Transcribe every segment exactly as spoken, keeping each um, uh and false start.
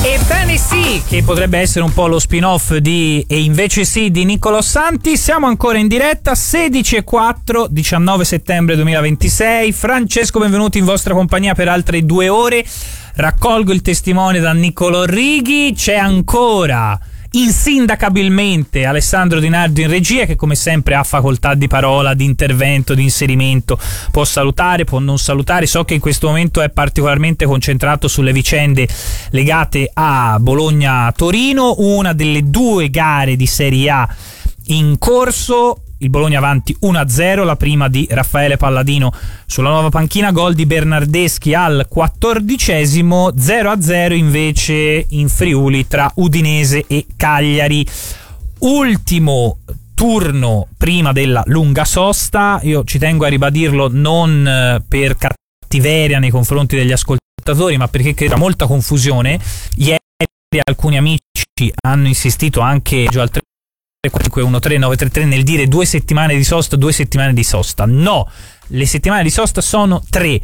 Ebbene sì, che potrebbe essere un po' lo spin-off di E invece sì di Niccolò Santi. Siamo ancora in diretta, sedici e quattro, diciannove settembre duemilaventisei. Francesco, benvenuti in vostra compagnia per altre due ore. Raccolgo il testimone da Niccolò Righi. C'è ancora insindacabilmente Alessandro Di Nardo in regia, che come sempre ha facoltà di parola, di intervento, di inserimento. Può salutare, può non salutare. So che in questo momento è particolarmente concentrato sulle vicende legate a Bologna-Torino, una delle due gare di Serie A in corso. Il Bologna avanti uno a zero, la prima di Raffaele Palladino sulla nuova panchina, gol di Bernardeschi al quattordicesimo, zero a zero invece in Friuli tra Udinese e Cagliari. Ultimo turno prima della lunga sosta. Io ci tengo a ribadirlo non per cattiveria nei confronti degli ascoltatori, ma perché crea molta confusione. Ieri alcuni amici hanno insistito anche giù al tre cinque uno tre nove tre tre nel dire due settimane di sosta, due settimane di sosta. No, le settimane di sosta sono tre.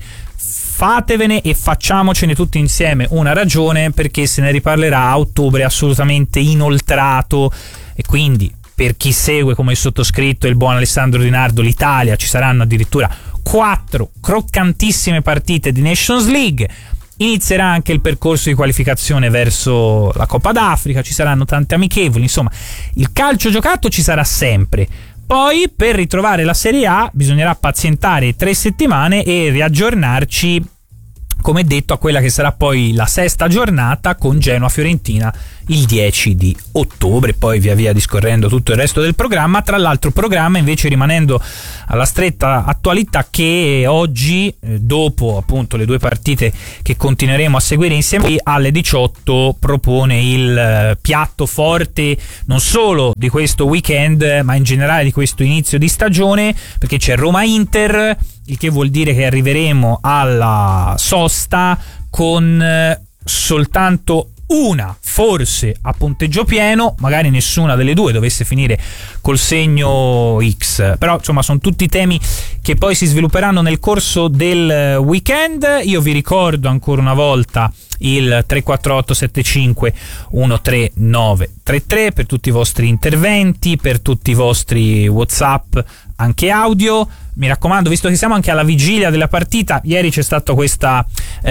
Fatevene e facciamocene tutti insieme una ragione, perché se ne riparlerà a ottobre assolutamente inoltrato. E quindi per chi segue come il sottoscritto e il buon Alessandro Di Nardo l'Italia, ci saranno addirittura quattro croccantissime partite di Nations League. Inizierà anche il percorso di qualificazione verso la Coppa d'Africa, ci saranno tante amichevoli, insomma il calcio giocato ci sarà sempre. Poi per ritrovare la Serie A bisognerà pazientare tre settimane e riaggiornarci, come detto, a quella che sarà poi la sesta giornata con Genoa-Fiorentina il dieci di ottobre, poi via via discorrendo tutto il resto del programma. Tra l'altro programma invece rimanendo alla stretta attualità che oggi, eh, dopo appunto le due partite che continueremo a seguire insieme, alle diciotto propone il eh, piatto forte non solo di questo weekend ma in generale di questo inizio di stagione, perché c'è Roma-Inter, il che vuol dire che arriveremo alla sosta con eh, soltanto una, forse a punteggio pieno, magari nessuna delle due dovesse finire col segno X, però insomma sono tutti temi che poi si svilupperanno nel corso del weekend. Io vi ricordo ancora una volta il tre quattro otto sette cinque uno tre nove tre tre per tutti i vostri interventi, per tutti i vostri WhatsApp anche audio. Mi raccomando, visto che siamo anche alla vigilia della partita, ieri c'è stata questa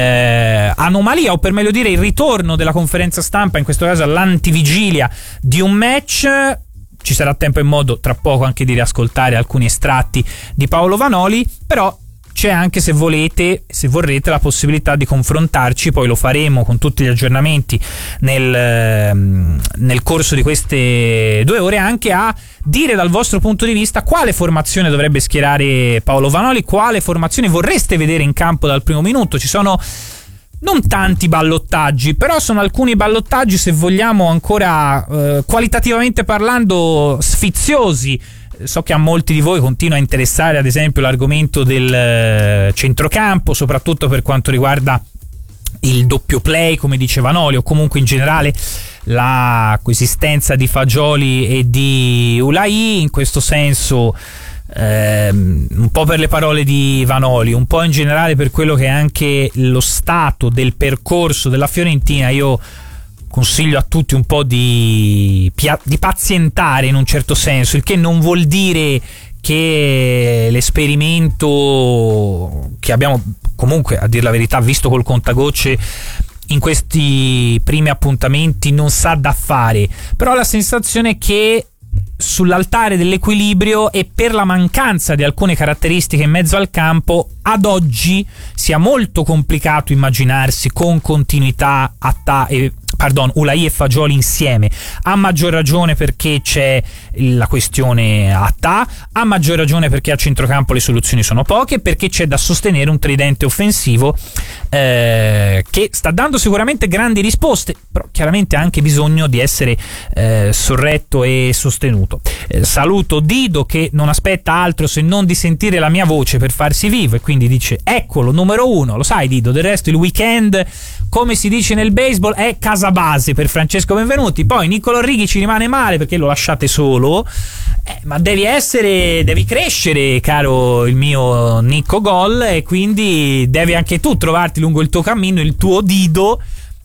eh, anomalia, o per meglio dire il ritorno della conferenza stampa, in questo caso all'antivigilia di un match. Ci sarà tempo e modo tra poco anche di riascoltare alcuni estratti di Paolo Vanoli, però c'è anche, se volete, se vorrete, la possibilità di confrontarci, poi lo faremo con tutti gli aggiornamenti nel, nel corso di queste due ore, anche a dire dal vostro punto di vista quale formazione dovrebbe schierare Paolo Vanoli, quale formazione vorreste vedere in campo dal primo minuto. Ci sono non tanti ballottaggi, però sono alcuni ballottaggi, se vogliamo, ancora eh, qualitativamente parlando sfiziosi. So che a molti di voi continua a interessare ad esempio l'argomento del centrocampo, soprattutto per quanto riguarda il doppio play, come dice Vanoli, o comunque in generale la coesistenza di Fagioli e di Ulai. In questo senso ehm, un po' per le parole di Vanoli, un po' in generale per quello che è anche lo stato del percorso della Fiorentina, io consiglio a tutti un po' di, di pazientare in un certo senso, il che non vuol dire che l'esperimento che abbiamo comunque, a dir la verità, visto col contagocce in questi primi appuntamenti non sa da fare, però la sensazione è che sull'altare dell'equilibrio e per la mancanza di alcune caratteristiche in mezzo al campo ad oggi sia molto complicato immaginarsi con continuità atta- e pardon, Ulai e Fagioli insieme, a maggior ragione perché c'è la questione Atta, a maggior ragione perché a centrocampo le soluzioni sono poche, perché c'è da sostenere un tridente offensivo eh, che sta dando sicuramente grandi risposte, però chiaramente ha anche bisogno di essere eh, sorretto e sostenuto. Eh, saluto Dido, che non aspetta altro se non di sentire la mia voce per farsi vivo, e quindi dice: eccolo, numero uno. Lo sai, Dido, del resto il weekend, come si dice nel baseball, è casa base per Francesco Benvenuti. Poi Niccolò Righi ci rimane male perché lo lasciate solo, eh, ma devi essere, devi crescere, caro il mio Nicco Gol, e quindi devi anche tu trovarti lungo il tuo cammino il tuo Dido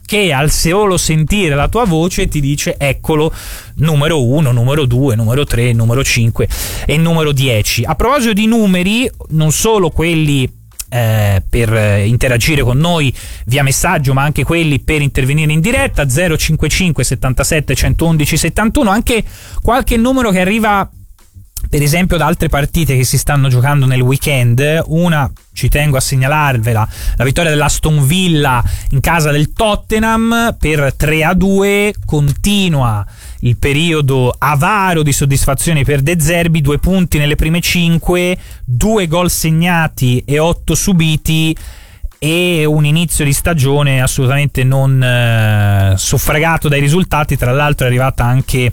che al solo sentire la tua voce ti dice eccolo, numero uno, numero due, numero tre, numero cinque e numero dieci. A proposito di numeri, non solo quelli eh, per interagire con noi via messaggio, ma anche quelli per intervenire in diretta, zero cinquantacinque settantasette centoundici settantuno, anche qualche numero che arriva per esempio da altre partite che si stanno giocando nel weekend. Una, ci tengo a segnalarvela, la vittoria dell'Aston Villa in casa del Tottenham per tre a due. Continua il periodo avaro di soddisfazioni per De Zerbi, due punti nelle prime cinque, due gol segnati e otto subiti, e un inizio di stagione assolutamente non eh, suffragato dai risultati. Tra l'altro è arrivata anche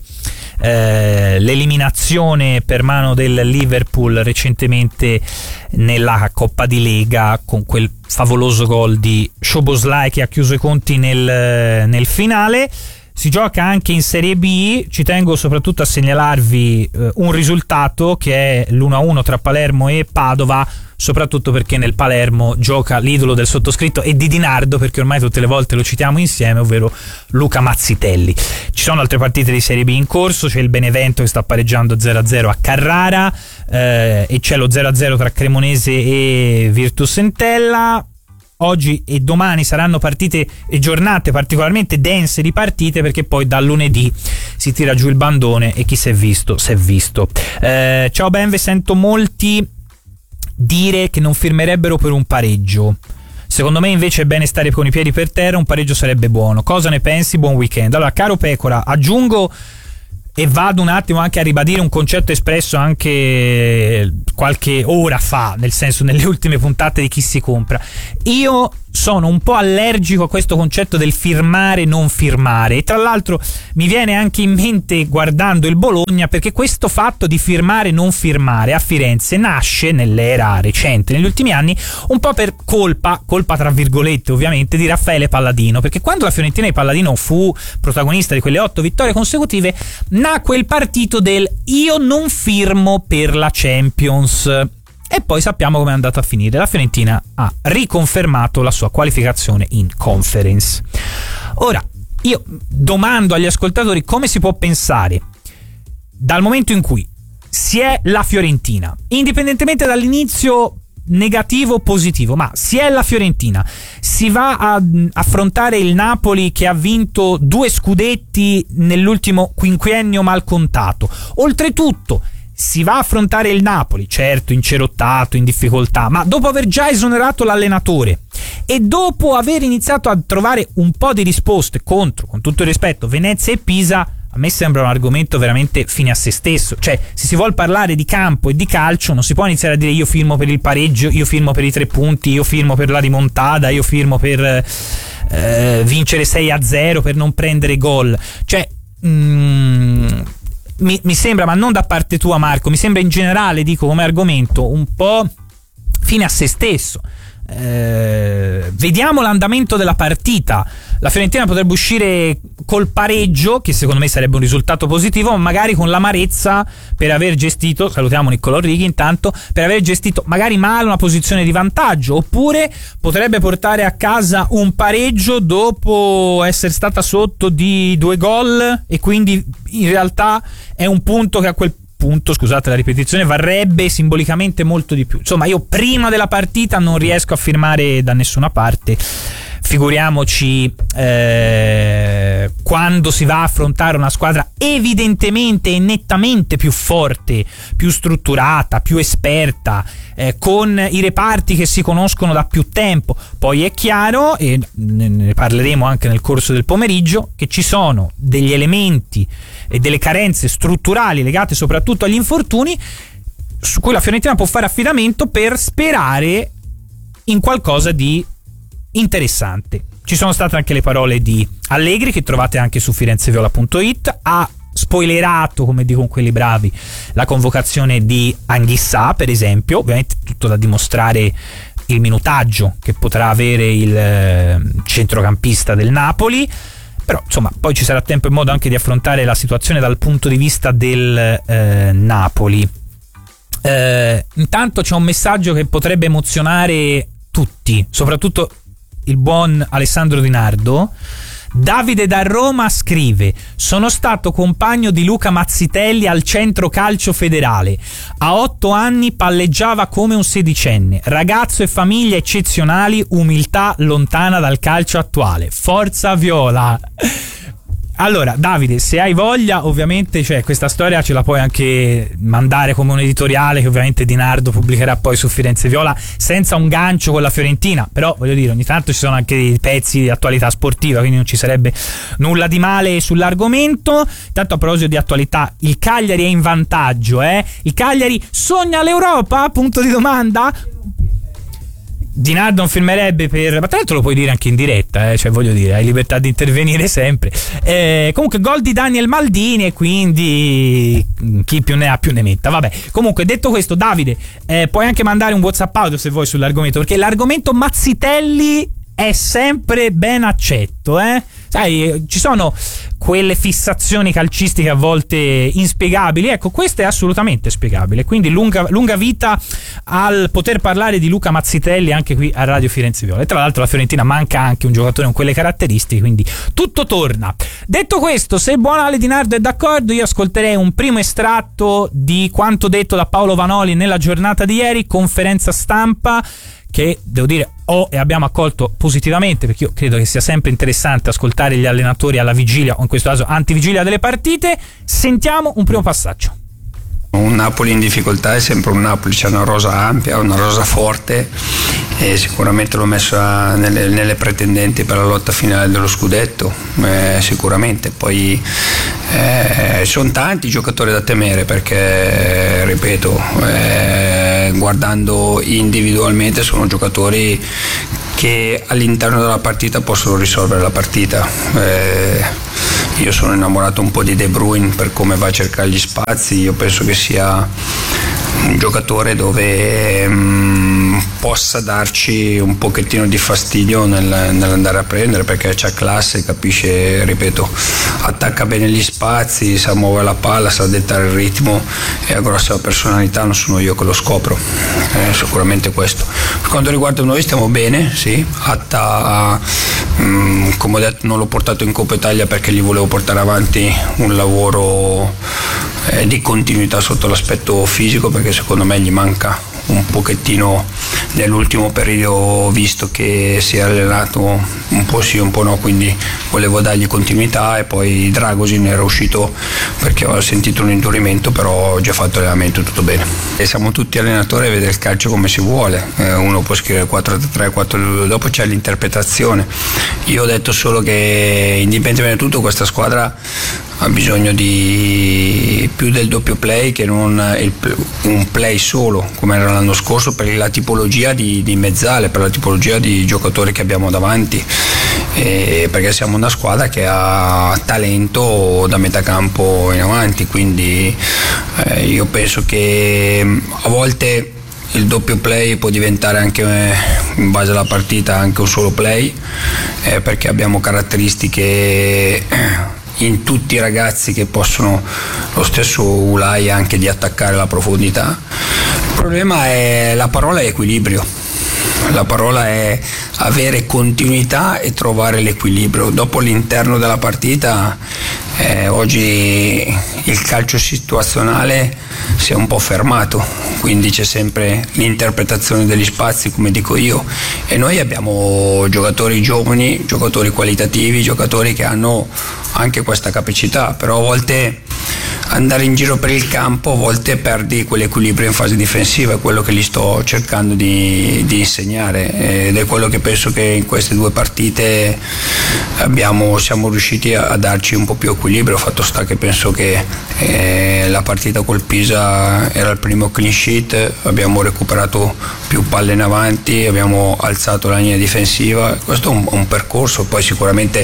eh, l'eliminazione per mano del Liverpool recentemente nella Coppa di Lega, con quel favoloso gol di Szoboszlai che ha chiuso i conti nel, nel finale. Si gioca anche in Serie B. Ci tengo soprattutto a segnalarvi eh, un risultato che è l'uno a uno tra Palermo e Padova, soprattutto perché nel Palermo gioca l'idolo del sottoscritto e di Di Nardo, perché ormai tutte le volte lo citiamo insieme, ovvero Luca Mazzitelli. Ci sono altre partite di Serie B in corso, c'è il Benevento che sta pareggiando zero a zero a Carrara, eh, e c'è lo zero a zero tra Cremonese e Virtus Entella. Oggi e domani saranno partite e giornate particolarmente dense di partite, perché poi dal lunedì si tira giù il bandone e chi si è visto si è visto. Eh, ciao Benve, sento molti dire che non firmerebbero per un pareggio. Secondo me invece è bene stare con i piedi per terra, un pareggio sarebbe buono. Cosa ne pensi? Buon weekend. Allora, caro Pecora, aggiungo e vado un attimo anche a ribadire un concetto espresso anche qualche ora fa, nel senso nelle ultime puntate di Chi si compra. Io sono un po' allergico a questo concetto del firmare non firmare, e tra l'altro mi viene anche in mente guardando il Bologna, perché questo fatto di firmare non firmare a Firenze nasce nell'era recente, negli ultimi anni, un po' per colpa, colpa tra virgolette ovviamente, di Raffaele Palladino, perché quando la Fiorentina di Palladino fu protagonista di quelle otto vittorie consecutive nacque il partito del io non firmo per la Champions. E poi sappiamo come è andata a finire. La Fiorentina ha riconfermato la sua qualificazione in Conference. Ora, io domando agli ascoltatori come si può pensare, dal momento in cui si è la Fiorentina, indipendentemente dall'inizio negativo o positivo, ma si è la Fiorentina, si va a affrontare il Napoli che ha vinto due scudetti nell'ultimo quinquennio mal contato, oltretutto si va a affrontare il Napoli, certo incerottato, in difficoltà, ma dopo aver già esonerato l'allenatore e dopo aver iniziato a trovare un po' di risposte contro, con tutto il rispetto, Venezia e Pisa, a me sembra un argomento veramente fine a se stesso. Cioè, se si vuol parlare di campo e di calcio, non si può iniziare a dire io firmo per il pareggio, io firmo per i tre punti, io firmo per la rimontada, io firmo per eh, vincere sei a zero, per non prendere gol. Cioè, mm, Mi, mi sembra, ma non da parte tua Marco, mi sembra in generale, dico come argomento, un po' fine a se stesso. Eh, vediamo l'andamento della partita. La Fiorentina potrebbe uscire col pareggio, che secondo me sarebbe un risultato positivo, ma magari con l'amarezza per aver gestito, salutiamo Niccolò Righi intanto, per aver gestito magari male una posizione di vantaggio, oppure potrebbe portare a casa un pareggio dopo essere stata sotto di due gol, e quindi in realtà è un punto che a quel punto, scusate la ripetizione, varrebbe simbolicamente molto di più. Insomma, io prima della partita non riesco a firmare da nessuna parte, figuriamoci eh, quando si va a affrontare una squadra evidentemente e nettamente più forte, più strutturata, più esperta, eh, con i reparti che si conoscono da più tempo. Poi è chiaro, e ne parleremo anche nel corso del pomeriggio, che ci sono degli elementi e delle carenze strutturali legate soprattutto agli infortuni su cui la Fiorentina può fare affidamento per sperare in qualcosa di interessante. Ci sono state anche le parole di Allegri, che trovate anche su firenzeviola punto it. Ha spoilerato, come dicono quelli bravi, la convocazione di Anghissà, per esempio. Ovviamente tutto da dimostrare il minutaggio che potrà avere il eh, centrocampista del Napoli, però insomma poi ci sarà tempo e modo anche di affrontare la situazione dal punto di vista del eh, Napoli. Eh, intanto c'è un messaggio che potrebbe emozionare tutti, soprattutto il buon Alessandro Di Nardo. Davide da Roma scrive: sono stato compagno di Luca Mazzitelli al Centro Calcio Federale, a otto anni palleggiava come un sedicenne, ragazzo e famiglia eccezionali, umiltà lontana dal calcio attuale, forza viola. Allora Davide, se hai voglia, ovviamente, cioè, questa storia ce la puoi anche mandare come un editoriale che ovviamente Di Nardo pubblicherà poi su Firenze Viola, senza un gancio con la Fiorentina, però voglio dire, ogni tanto ci sono anche dei pezzi di attualità sportiva, quindi non ci sarebbe nulla di male sull'argomento. Intanto, a proposito di attualità, il Cagliari è in vantaggio, eh? Il Cagliari sogna l'Europa? Punto di domanda. Di Nardo non firmerebbe per... ma tra l'altro lo puoi dire anche in diretta, eh? Cioè voglio dire, hai libertà di intervenire sempre. Eh, comunque gol di Daniel Maldini e quindi chi più ne ha più ne metta. Vabbè, comunque detto questo, Davide, eh, puoi anche mandare un WhatsApp audio se vuoi sull'argomento, perché l'argomento Mazzitelli è sempre ben accetto, eh? Sai, ci sono quelle fissazioni calcistiche a volte inspiegabili, ecco, questa è assolutamente spiegabile, quindi lunga, lunga vita al poter parlare di Luca Mazzitelli anche qui a Radio Firenze Viola. E tra l'altro la Fiorentina manca anche un giocatore con quelle caratteristiche, quindi tutto torna. Detto questo, se il buon Ale Di Nardo è d'accordo, io ascolterei un primo estratto di quanto detto da Paolo Vanoli nella giornata di ieri, conferenza stampa che devo dire ho e abbiamo accolto positivamente, perché io credo che sia sempre interessante ascoltare gli allenatori alla vigilia, o in questo caso antivigilia delle partite. Sentiamo un primo passaggio. Un Napoli in difficoltà è sempre un Napoli, c'è una rosa ampia, una rosa forte, e sicuramente l'ho messa nelle, nelle pretendenti per la lotta finale dello scudetto, eh, sicuramente. Poi eh, sono tanti i giocatori da temere, perché ripeto, eh, guardando individualmente sono giocatori che all'interno della partita possono risolvere la partita. Eh, io sono innamorato un po' di De Bruyne per come va a cercare gli spazi, io penso che sia un giocatore dove mh, possa darci un pochettino di fastidio nel, nell'andare a prendere, perché c'ha classe, capisce, ripeto, attacca bene gli spazi, sa muovere la palla, sa dettare il ritmo, e ha grossa personalità, non sono io che lo scopro, eh, sicuramente questo. Per quanto riguarda noi stiamo bene, sì, Atta, mh, come ho detto, non l'ho portato in Coppa Italia perché gli volevo portare avanti un lavoro eh, di continuità sotto l'aspetto fisico, perché secondo me gli manca un pochettino nell'ultimo periodo, visto che si è allenato un po' sì un po' no, quindi volevo dargli continuità. E poi Dragosin era uscito perché ho sentito un indurimento, però ho già fatto allenamento, tutto bene. E siamo tutti allenatori a vedere il calcio come si vuole, eh, uno può scrivere quattro tre quattro due, dopo c'è l'interpretazione. Io ho detto solo che indipendentemente da tutto questa squadra ha bisogno di più del doppio play che non il, un play solo come era l'anno scorso, per la tipologia di, di mezzale, per la tipologia di giocatori che abbiamo davanti, e perché siamo una squadra che ha talento da metà campo in avanti, quindi eh, io penso che a volte il doppio play può diventare anche, in base alla partita, anche un solo play, eh, perché abbiamo caratteristiche in tutti i ragazzi che possono, lo stesso Ulai, anche di attaccare la profondità. Il problema è, la parola è equilibrio, la parola è avere continuità e trovare l'equilibrio. Dopo l'interno della partita, eh, oggi il calcio situazionale si è un po' fermato, quindi c'è sempre l'interpretazione degli spazi, come dico io, e noi abbiamo giocatori giovani, giocatori qualitativi, giocatori che hanno anche questa capacità, però a volte andare in giro per il campo, a volte perdi quell'equilibrio in fase difensiva, è quello che gli sto cercando di, di insegnare, ed è quello che penso che in queste due partite abbiamo, siamo riusciti a, a darci un po' più equilibrio. Fatto sta che penso che eh, la partita col Pisa era il primo clean sheet, abbiamo recuperato più palle in avanti, abbiamo alzato la linea difensiva, questo è un, un percorso. Poi sicuramente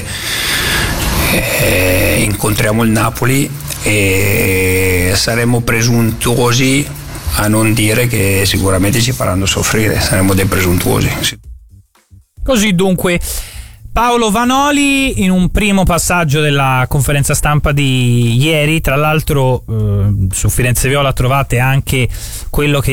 eh, incontriamo il Napoli e saremo presuntuosi a non dire che sicuramente ci faranno soffrire, saremo dei presuntuosi. Così dunque Paolo Vanoli in un primo passaggio della conferenza stampa di ieri. Tra l'altro eh, su Firenze Viola trovate anche quello che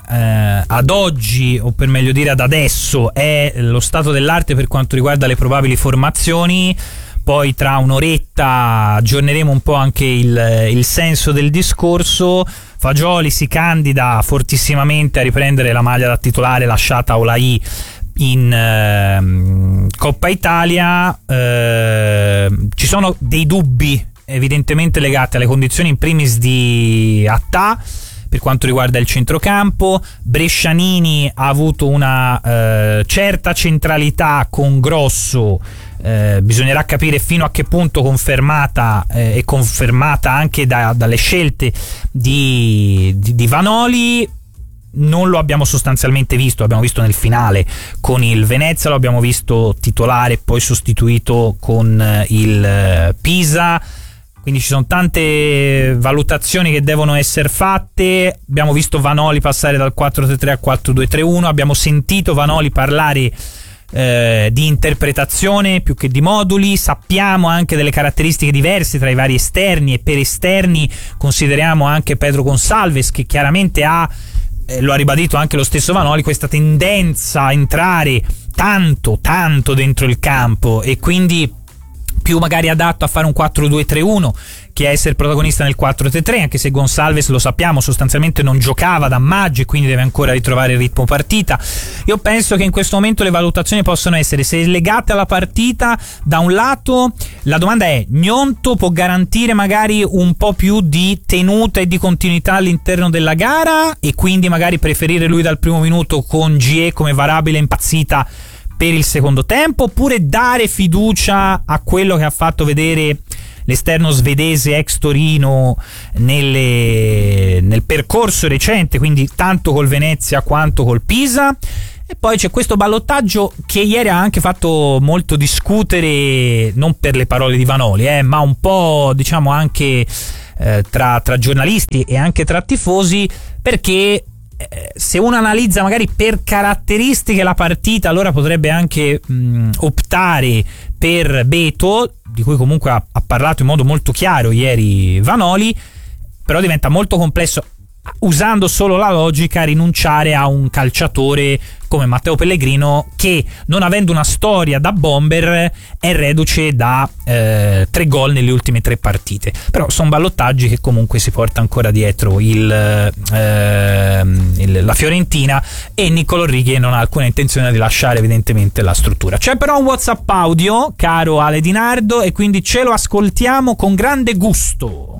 eh, ad oggi, o per meglio dire ad adesso, è lo stato dell'arte per quanto riguarda le probabili formazioni. Poi tra un'oretta aggiorneremo un po' anche il, il senso del discorso. Fagioli si candida fortissimamente a riprendere la maglia da titolare lasciata a Olai in eh, Coppa Italia. Eh, ci sono dei dubbi evidentemente legati alle condizioni in primis di Attà per quanto riguarda il centrocampo. Brescianini ha avuto una eh, certa centralità con Grosso. Eh, bisognerà capire fino a che punto confermata eh, e confermata anche da, dalle scelte di, di, di Vanoli. Non lo abbiamo sostanzialmente visto, l'abbiamo visto nel finale con il Venezia, lo abbiamo visto titolare poi sostituito con il Pisa, quindi ci sono tante valutazioni che devono essere fatte. Abbiamo visto Vanoli passare dal quattro tre tre al quattro due tre uno, abbiamo sentito Vanoli parlare Eh, di interpretazione più che di moduli. Sappiamo anche delle caratteristiche diverse tra i vari esterni, e per esterni consideriamo anche Pedro Gonçalves, che chiaramente ha, eh, lo ha ribadito anche lo stesso Vanoli, questa tendenza a entrare tanto tanto dentro il campo, e quindi più magari adatto a fare un quattro due tre uno che a essere protagonista nel quattro tre tre, anche se Gonçalves, lo sappiamo, sostanzialmente non giocava da maggio e quindi deve ancora ritrovare il ritmo partita. Io penso che in questo momento le valutazioni possono essere, se legate alla partita, da un lato la domanda è: Gnonto può garantire magari un po' più di tenuta e di continuità all'interno della gara, e quindi magari preferire lui dal primo minuto con Gie come variabile impazzita per il secondo tempo, oppure dare fiducia a quello che ha fatto vedere l'esterno svedese ex Torino nelle, nel percorso recente, quindi tanto col Venezia quanto col Pisa. E poi c'è questo ballottaggio che ieri ha anche fatto molto discutere, non per le parole di Vanoli, eh, ma un po' diciamo anche eh, tra, tra giornalisti e anche tra tifosi, perché se uno analizza magari per caratteristiche la partita, allora potrebbe anche mh, optare per Beto, di cui comunque ha, ha parlato in modo molto chiaro ieri Vanoli, però diventa molto complesso, usando solo la logica, rinunciare a un calciatore come Matteo Pellegrino, che non avendo una storia da bomber è reduce da eh, tre gol nelle ultime tre partite. Però sono ballottaggi che comunque si porta ancora dietro il, eh, il, la Fiorentina, e Niccolò Righi non ha alcuna intenzione di lasciare evidentemente la struttura. C'è però un WhatsApp audio, caro Ale Di Nardo, e quindi ce lo ascoltiamo con grande gusto.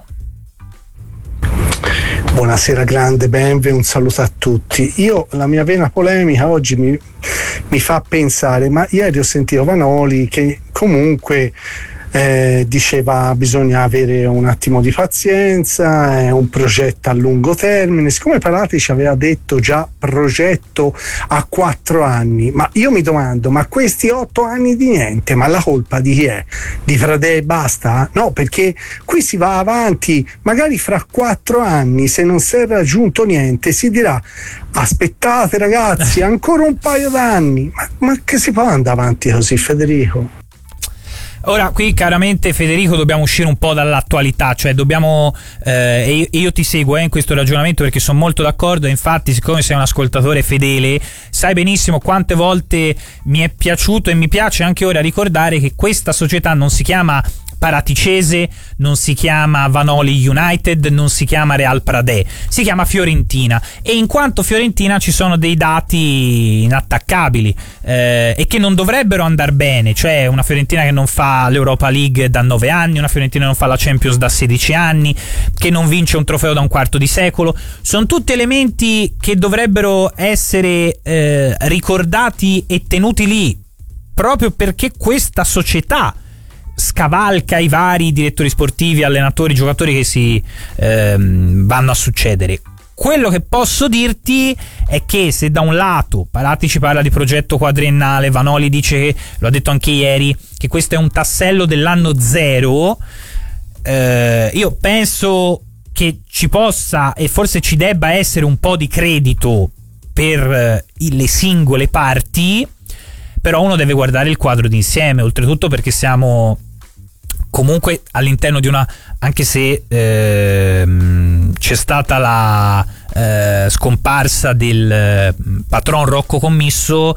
Buonasera grande Benve, un saluto a tutti. Io, la mia vena polemica oggi mi, mi fa pensare, ma ieri ho sentito Vanoli che comunque eh, diceva bisogna avere un attimo di pazienza, è un progetto a lungo termine. Siccome Palati ci aveva detto già progetto a quattro anni, ma io mi domando, ma questi otto anni di niente, ma la colpa di chi è? Di Fradè e basta? No, perché qui si va avanti, magari fra quattro anni, se non si è raggiunto niente, si dirà aspettate ragazzi, ancora un paio d'anni. Ma, ma che si può andare avanti così, Federico? Ora, qui chiaramente, Federico, dobbiamo uscire un po' dall'attualità, cioè dobbiamo, eh, e io, io ti seguo eh, in questo ragionamento, perché sono molto d'accordo, e infatti siccome sei un ascoltatore fedele sai benissimo quante volte mi è piaciuto e mi piace anche ora ricordare che questa società non si chiama Paraticese, non si chiama Vanoli United, non si chiama Real Pradè, si chiama Fiorentina, e in quanto Fiorentina ci sono dei dati inattaccabili eh, e che non dovrebbero andare bene, cioè una Fiorentina che non fa l'Europa League da nove anni, una Fiorentina che non fa la Champions da sedici anni, che non vince un trofeo da un quarto di secolo. Sono tutti elementi che dovrebbero essere eh, ricordati e tenuti lì, proprio perché questa società scavalca i vari direttori sportivi, allenatori, giocatori che si ehm, vanno a succedere. Quello che posso dirti è che se da un lato Palati ci parla di progetto quadriennale, Vanoli dice, che lo ha detto anche ieri, che questo è un tassello dell'anno zero, eh, io penso che ci possa e forse ci debba essere un po' di credito per eh, le singole parti, però uno deve guardare il quadro d'insieme, oltretutto perché siamo comunque all'interno di una, anche se ehm, c'è stata la eh, scomparsa del eh, patron Rocco Commisso,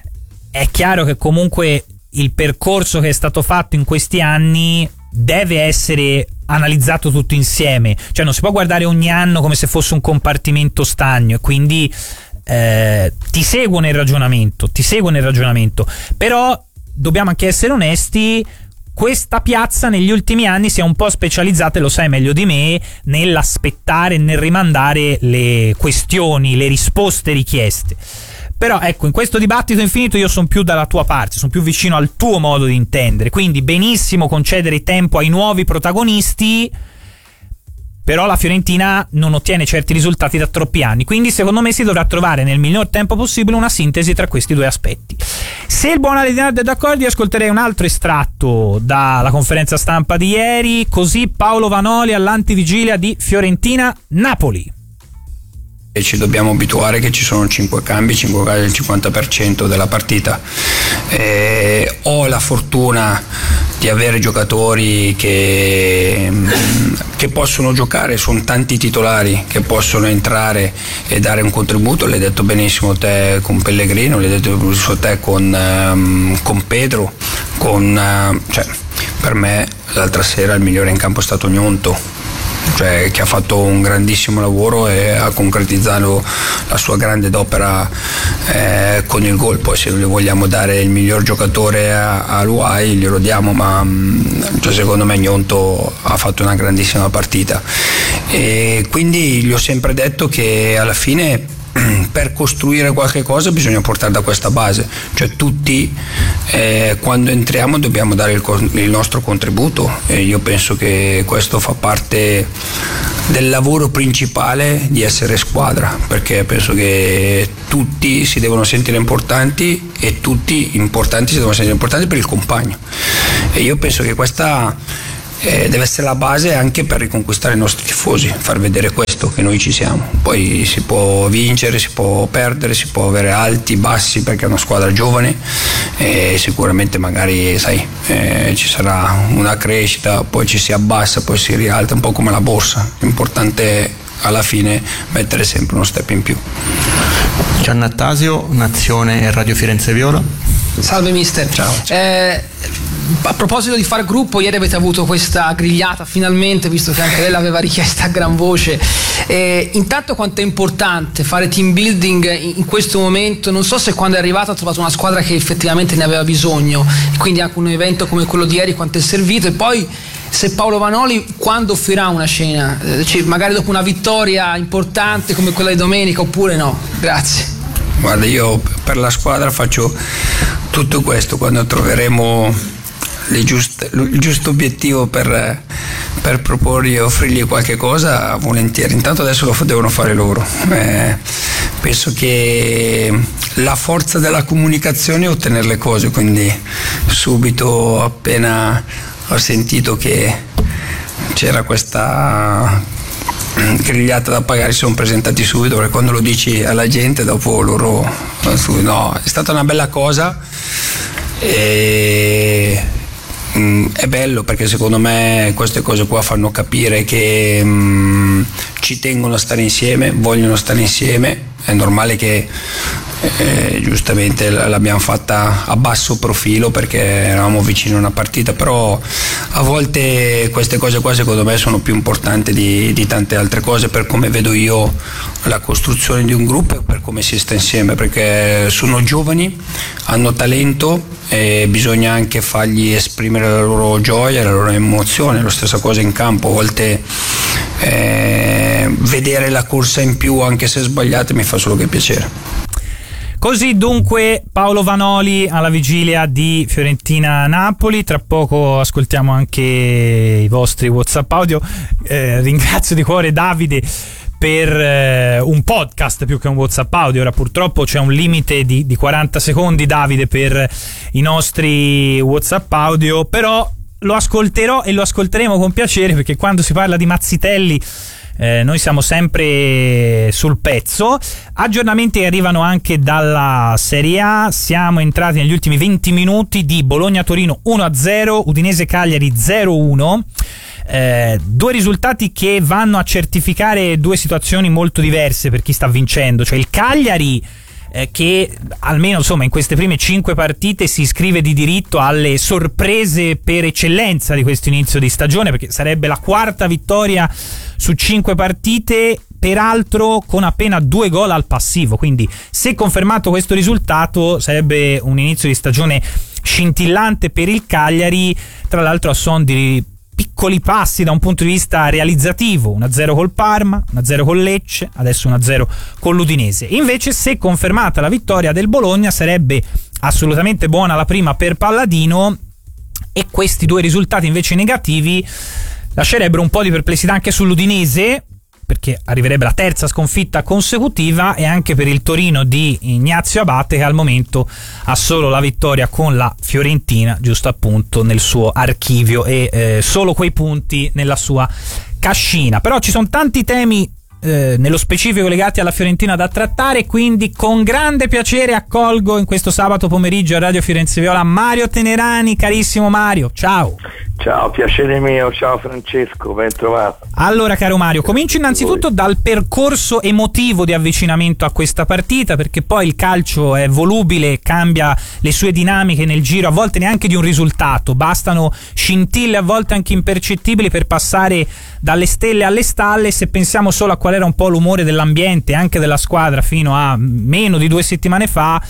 è chiaro che comunque il percorso che è stato fatto in questi anni deve essere analizzato tutto insieme, cioè non si può guardare ogni anno come se fosse un compartimento stagno, e quindi eh, ti seguo nel ragionamento, ti seguo nel ragionamento, però dobbiamo anche essere onesti. Questa piazza negli ultimi anni si è un po' specializzata, e lo sai meglio di me, nell'aspettare e nel rimandare le questioni, le risposte richieste. Però ecco, in questo dibattito infinito io sono più dalla tua parte, sono più vicino al tuo modo di intendere, quindi benissimo concedere tempo ai nuovi protagonisti, però la Fiorentina non ottiene certi risultati da troppi anni, quindi secondo me si dovrà trovare nel miglior tempo possibile una sintesi tra questi due aspetti. Se il buon Aledinardo è d'accordo, io ascolterei un altro estratto dalla conferenza stampa di ieri, così Paolo Vanoli all'antivigilia di Fiorentina-Napoli. E ci dobbiamo abituare che ci sono cinque cambi, cinque cambi del cinquanta per cento della partita. Eh, ho la fortuna di avere giocatori che, che possono giocare, sono tanti titolari che possono entrare e dare un contributo. L'hai detto benissimo te con Pellegrino, l'hai detto benissimo te con, um, con Pedro, con, uh, cioè, per me l'altra sera il migliore in campo è stato Gnonto, cioè che ha fatto un grandissimo lavoro e ha concretizzato la sua grande opera eh, con il gol. Poi se le vogliamo dare il miglior giocatore a, a Luai glielo diamo, ma cioè, secondo me Gnonto ha fatto una grandissima partita, e quindi gli ho sempre detto che alla fine per costruire qualche cosa bisogna portare da questa base, cioè tutti eh, quando entriamo dobbiamo dare il, il nostro contributo, e io penso che questo fa parte del lavoro principale di essere squadra, perché penso che tutti si devono sentire importanti e tutti importanti si devono sentire importanti per il compagno, e io penso che questa Eh, deve essere la base anche per riconquistare i nostri tifosi, far vedere questo, che noi ci siamo. Poi si può vincere, si può perdere, si può avere alti, bassi, perché è una squadra giovane e sicuramente magari sai eh, ci sarà una crescita, poi ci si abbassa, poi si rialza, un po' come la borsa. L'importante è alla fine mettere sempre uno step in più. Giannattasio, Nazione e Radio Firenze Viola. Salve mister. Ciao. Eh, a proposito di far gruppo, ieri avete avuto questa grigliata finalmente, visto che anche lei l'aveva richiesta a gran voce. Eh, intanto quanto è importante fare team building in questo momento, non so se quando è arrivato ha trovato una squadra che effettivamente ne aveva bisogno, quindi anche un evento come quello di ieri quanto è servito, e poi se Paolo Vanoli quando offrirà una cena, eh, cioè magari dopo una vittoria importante come quella di domenica, oppure no? Grazie. Guarda, io per la squadra faccio tutto questo, quando troveremo il giusto, il giusto obiettivo per, per proporgli e offrirgli qualche cosa, volentieri. Intanto adesso lo devono fare loro. Eh, penso che la forza della comunicazione è ottenere le cose, quindi subito appena ho sentito che c'era questa grigliata da pagare si sono presentati subito, perché quando lo dici alla gente dopo loro no, è stata una bella cosa e mm, è bello, perché secondo me queste cose qua fanno capire che mm, ci tengono a stare insieme, vogliono stare insieme. È normale che eh, giustamente l'abbiamo fatta a basso profilo perché eravamo vicini a una partita, però a volte queste cose qua secondo me sono più importanti di, di tante altre cose, per come vedo io la costruzione di un gruppo e per come si sta insieme, perché sono giovani, hanno talento e bisogna anche fargli esprimere la loro gioia, la loro emozione. La stessa cosa in campo, a volte eh, vedere la corsa in più anche se sbagliate mi fa solo che piacere. Così dunque Paolo Vanoli alla vigilia di Fiorentina-Napoli. Tra poco ascoltiamo anche i vostri WhatsApp audio. Eh, ringrazio di cuore Davide per eh, un podcast più che un WhatsApp audio. Ora purtroppo c'è un limite di, di quaranta secondi, Davide, per i nostri WhatsApp audio, però lo ascolterò e lo ascolteremo con piacere, perché quando si parla di Mazzitelli Eh, noi siamo sempre sul pezzo. Aggiornamenti arrivano anche dalla Serie A. Siamo entrati negli ultimi venti minuti di Bologna-Torino uno a zero, Udinese-Cagliari zero a uno. Eh, due risultati che vanno a certificare due situazioni molto diverse per chi sta vincendo, cioè il Cagliari eh, che almeno insomma in queste prime cinque partite si iscrive di diritto alle sorprese per eccellenza di questo inizio di stagione, perché sarebbe la quarta vittoria su cinque partite, peraltro con appena due gol al passivo, quindi se confermato questo risultato sarebbe un inizio di stagione scintillante per il Cagliari, tra l'altro a son di piccoli passi da un punto di vista realizzativo, uno a zero col Parma, uno a zero con Lecce, adesso uno a zero con l'Udinese. Invece se confermata la vittoria del Bologna sarebbe assolutamente buona la prima per Palladino, e questi due risultati invece negativi lascerebbero un po' di perplessità anche sull'Udinese, perché arriverebbe la terza sconfitta consecutiva, e anche per il Torino di Ignazio Abate, che al momento ha solo la vittoria con la Fiorentina, giusto appunto nel suo archivio, e eh, solo quei punti nella sua cascina. Però ci sono tanti temi eh, nello specifico legati alla Fiorentina da trattare, quindi con grande piacere accolgo in questo sabato pomeriggio a Radio Firenze Viola Mario Tenerani. Carissimo Mario, ciao. Ciao, piacere mio, ciao Francesco, ben trovato. Allora, caro Mario, comincio innanzitutto dal percorso emotivo di avvicinamento a questa partita, perché poi il calcio è volubile, cambia le sue dinamiche nel giro, a volte neanche di un risultato, bastano scintille a volte anche impercettibili per passare dalle stelle alle stalle. Se pensiamo solo a qual era un po' l'umore dell'ambiente, anche della squadra fino a meno di due settimane fa,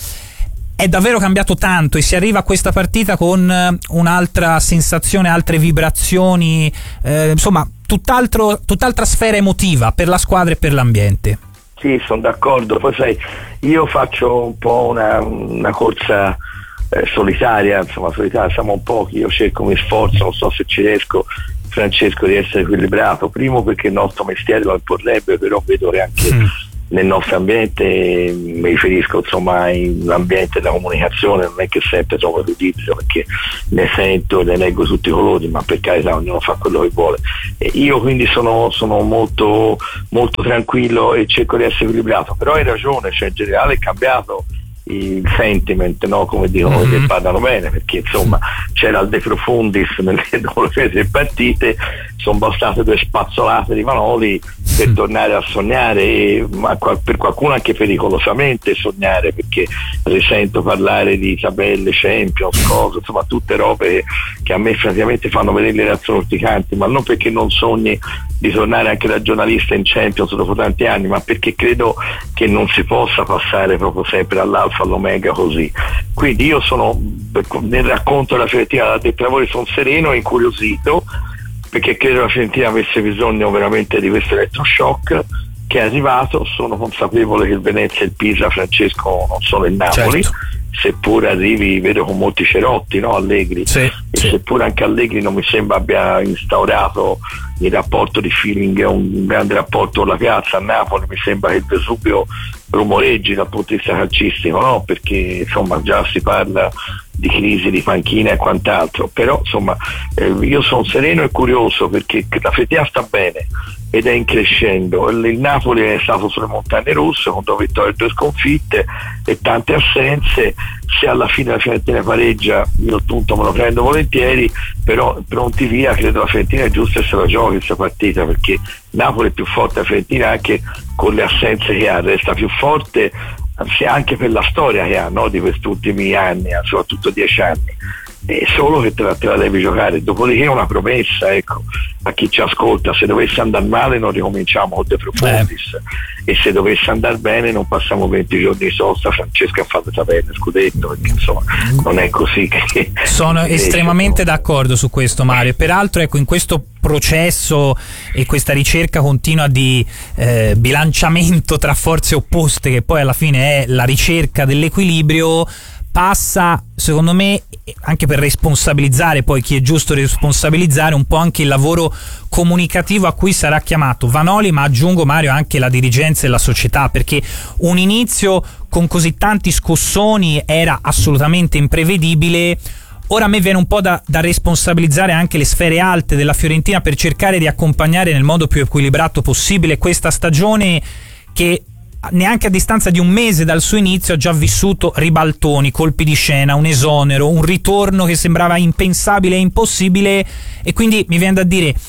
è davvero cambiato tanto, e si arriva a questa partita con un'altra sensazione, altre vibrazioni, eh, insomma tutt'altro, tutt'altra sfera emotiva per la squadra e per l'ambiente. Sì, sono d'accordo. Poi sai, io faccio un po' una, una corsa eh, solitaria, insomma solitaria, siamo un pochi, io cerco, mi sforzo, non so se ci riesco, Francesco, di essere equilibrato, primo perché il nostro mestiere lo imporrebbe, però vedo che anche mm. nel nostro ambiente, mi riferisco insomma all'ambiente della comunicazione, non è che sempre trovo l'utilizzo, perché ne sento, ne leggo tutti i colori, ma per carità ognuno fa quello che vuole. E io quindi sono, sono molto, molto tranquillo e cerco di essere equilibrato, però hai ragione, cioè in generale è cambiato il sentiment, no? Come dicono, mm-hmm. che parlano bene, perché insomma c'era il De Profundis nelle tre partite, sono bastate due spazzolate di Vanoli per mm. tornare a sognare, e, ma per qualcuno anche pericolosamente sognare, perché risento parlare di tabelle, Champions, cose, insomma tutte robe che a me praticamente fanno vedere le reazioni urticanti, ma non perché non sogni di tornare anche da giornalista in Champions dopo tanti anni, ma perché credo che non si possa passare proprio sempre dall'alfa all'omega così. Quindi io sono, nel racconto della Fiorentina da depravore, sono sereno e incuriosito, perché credo che la Fiorentina avesse bisogno veramente di questo elettroshock che è arrivato. Sono consapevole che il Venezia e il Pisa, Francesco, non sono il Napoli, certo. Seppure arrivi, vedo con molti cerotti, no? Allegri, sì, e sì. seppure anche Allegri non mi sembra abbia instaurato il rapporto di feeling, un grande rapporto con la piazza a Napoli, mi sembra che il Vesuvio rumoreggi dal punto di vista calcistico, no? Perché insomma già si parla di crisi di panchina e quant'altro, però insomma eh, io sono sereno e curioso, perché la Fiorentina sta bene ed è in crescendo. Il Napoli è stato sulle montagne russe con due vittorie e due sconfitte e tante assenze. Se alla fine la Fiorentina pareggia, io il punto me lo prendo volentieri, però pronti via, credo la Fiorentina è giusto e se la giochi questa partita, perché Napoli è più forte della Fiorentina anche con le assenze che ha, resta più forte anche per la storia che ha, no? Di questi ultimi anni, soprattutto dieci anni, è solo che te la, te la devi giocare. Dopodiché è una promessa, ecco, a chi ci ascolta: se dovesse andare male non ricominciamo con De Profundis, e se dovesse andare bene non passiamo venti giorni di sosta, Francesco, a fare sapere scudetto, perché insomma non è così che sono che estremamente riesce, no? D'accordo su questo, Mario. Peraltro ecco, in questo processo e questa ricerca continua di eh, bilanciamento tra forze opposte, che poi alla fine è la ricerca dell'equilibrio, passa secondo me, anche per responsabilizzare poi chi è giusto responsabilizzare, un po' anche il lavoro comunicativo a cui sarà chiamato Vanoli, ma aggiungo, Mario, anche la dirigenza e la società, perché un inizio con così tanti scossoni era assolutamente imprevedibile. Ora a me viene un po' da, da responsabilizzare anche le sfere alte della Fiorentina per cercare di accompagnare nel modo più equilibrato possibile questa stagione che neanche a distanza di un mese dal suo inizio ha già vissuto ribaltoni, colpi di scena, un esonero, un ritorno che sembrava impensabile e impossibile, e quindi mi viene da dire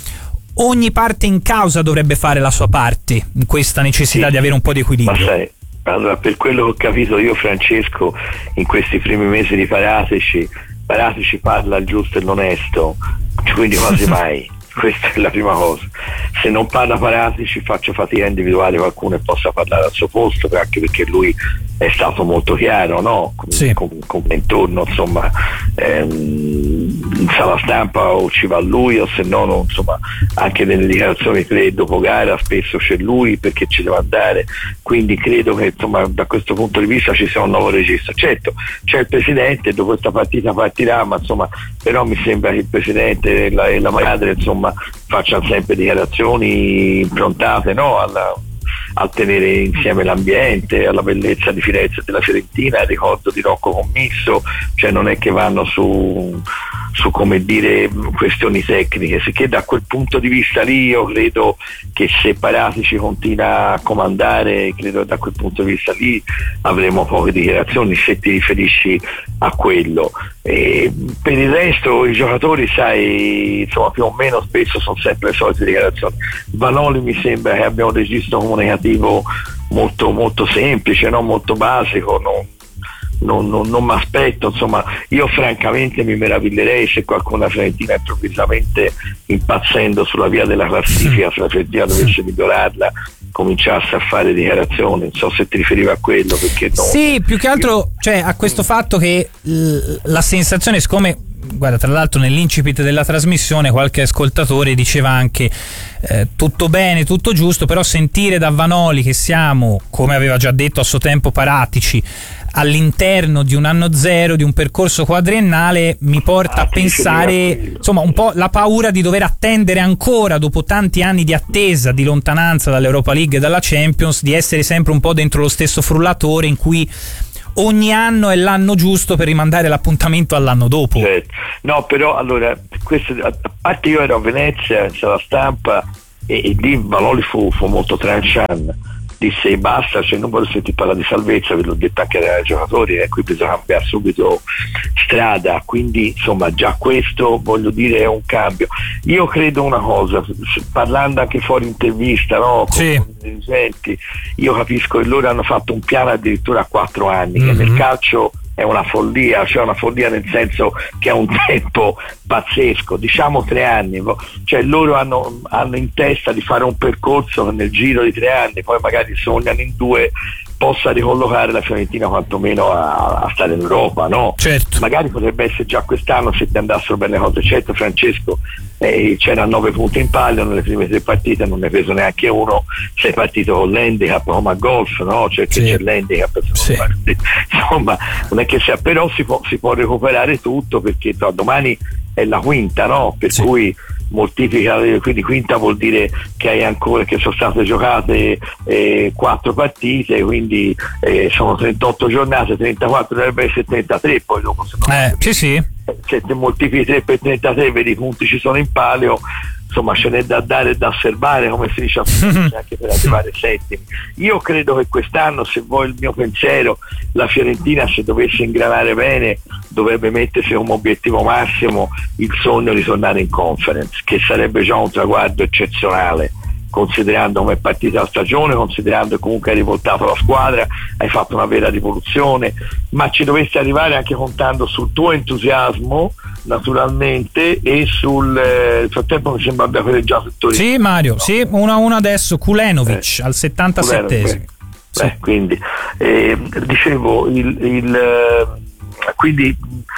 ogni parte in causa dovrebbe fare la sua parte in questa necessità sì, di avere un po' di equilibrio. Ma sai, allora, per quello che ho capito io, Francesco, in questi primi mesi di Paratici, Paratici parla il giusto e l'onesto, quindi quasi mai. Questa è la prima cosa. Se non parla Paratici faccio fatica a individuare qualcuno che possa parlare al suo posto, anche perché lui è stato molto chiaro, no? Come, sì. come, come intorno, insomma, ehm, in sala stampa o ci va lui, o se no, non, insomma, anche nelle dichiarazioni pre dopo gara spesso c'è lui perché ci deve andare, quindi credo che, insomma, da questo punto di vista ci sia un nuovo registro. Certo, c'è il presidente, dopo questa partita partirà, ma insomma, però mi sembra che il presidente e la, e la madre, insomma, facciano sempre dichiarazioni improntate, no? Alla, a tenere insieme l'ambiente, alla bellezza di Firenze e della Fiorentina, al ricordo di Rocco Commisso, cioè non è che vanno su, su come dire questioni tecniche, sicché da quel punto di vista lì io credo che se Paratici continua a comandare, credo che da quel punto di vista lì avremo poche dichiarazioni, se ti riferisci a quello. E per il resto i giocatori, sai, insomma, più o meno spesso sono sempre le solite dichiarazioni. Vanoli mi sembra che abbia un registro comunicativo molto molto semplice, no? Molto basico, non, non, non, non mi aspetto, insomma, io francamente mi meraviglierei se qualcuno della Fiorentina, improvvisamente impazzendo sulla via della classifica, se la Fiorentina dovesse migliorarla, cominciasse a fare dichiarazioni. Non so se ti riferivi a quello, perché no. Sì, più che altro, cioè, a questo fatto che l- la sensazione, siccome, guarda, tra l'altro nell'incipit della trasmissione qualche ascoltatore diceva anche eh, tutto bene, tutto giusto, però sentire da Vanoli che siamo, come aveva già detto a suo tempo Paratici, all'interno di un anno zero, di un percorso quadriennale, mi porta ah, a pensare, insomma, un po' la paura di dover attendere ancora, dopo tanti anni di attesa, di lontananza dall'Europa League e dalla Champions, di essere sempre un po' dentro lo stesso frullatore in cui ogni anno è l'anno giusto per rimandare l'appuntamento all'anno dopo. Certo. No, però allora, questo, a parte io ero a Venezia in sala stampa e, e lì Vanoli fu, fu molto tranchant, disse basta, cioè non voglio sentire parlare di salvezza, ve l'ho detto anche ai giocatori, e eh, qui bisogna cambiare subito strada, quindi insomma già questo, voglio dire, è un cambio. Io credo una cosa, parlando anche fuori intervista, no, con, sì. con i dirigenti, io capisco che loro hanno fatto un piano addirittura a quattro anni, mm-hmm. che nel calcio è una follia, cioè una follia nel senso che è un tempo pazzesco, diciamo tre anni, cioè loro hanno, hanno in testa di fare un percorso che nel giro di tre anni, poi magari sognano in due, possa ricollocare la Fiorentina quantomeno a, a stare in Europa, no? Certo. Magari potrebbe essere già quest'anno se ti andassero bene le cose. Certo, Francesco, eh, c'era nove punti in palio nelle prime tre partite, non ne hai preso neanche uno, sei partito con l'handicap come a golf, no? Cioè che sì. c'è l'handicap, sì. insomma, non è che sia, però si può, si può recuperare tutto, perché no, domani è la quinta, no? Per sì. cui moltiplica, quindi quinta vuol dire che hai ancora, che sono state giocate eh, quattro partite, quindi eh, sono trentotto giornate, trentaquattro dovrebbe essere trentatré, poi dopo se non eh, sì sì se ti moltiplichi tre per trentatré, vedi i punti ci sono in palio, insomma ce n'è da dare e da osservare, come si dice anche per arrivare settimi. Io credo che quest'anno, se vuoi il mio pensiero, la Fiorentina, se dovesse ingranare bene, dovrebbe mettersi come obiettivo massimo il sogno di tornare in Conference, che sarebbe già un traguardo eccezionale, considerando come è partita la stagione, considerando che comunque hai rivoltato la squadra, hai fatto una vera rivoluzione, ma ci dovresti arrivare anche contando sul tuo entusiasmo, naturalmente, e sul eh, frattempo mi sembra abbia pareggiato il Torino. Sì, Mario, no. sì, uno a uno adesso, Kulenovic eh, al settantasettesimo. Sì. Eh, quindi eh, dicevo il, il eh, quindi